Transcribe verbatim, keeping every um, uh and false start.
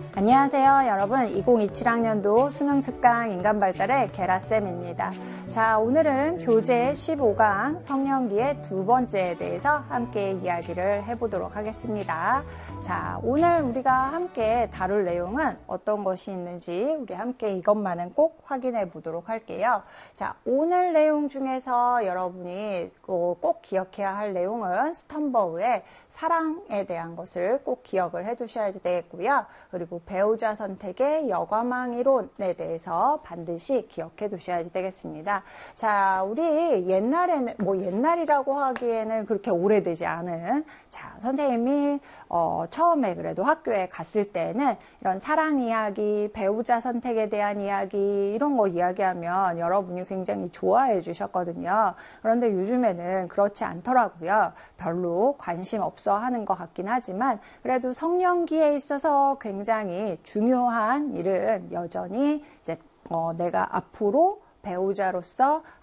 안녕하세요 여러분, 이천이십칠 학년도 수능 특강 인간발달의 게라쌤입니다. 자, 오늘은 교재 십오 강 성령기의 두 번째에 대해서 함께 이야기를 해보도록 하겠습니다. 자, 오늘 우리가 함께 다룰 내용은 어떤 것이 있는지 우리 함께 이것만은 꼭 확인해 보도록 할게요. 자, 오늘 내용 중에서 여러분이 꼭 기억해야 할 내용은 스턴버그의 사랑에 대한 것을 꼭 기억을 해 두셔야 되겠고요. 그리고 배우자 선택의 여과망 이론에 대해서 반드시 기억해 두셔야 되겠습니다. 자, 우리 옛날에는, 뭐 옛날이라고 하기에는 그렇게 오래되지 않은, 자, 선생님이, 어, 처음에 그래도 학교에 갔을 때는 이런 사랑 이야기, 배우자 선택에 대한 이야기, 이런 거 이야기하면 여러분이 굉장히 좋아해 주셨거든요. 그런데 요즘에는 그렇지 않더라고요. 별로 관심 없어 하는 것 같긴 하지만 그래도 성령기에 있어서 굉장히 중요한 일은 여전히 이제 어, 내가 앞으로 배우자로서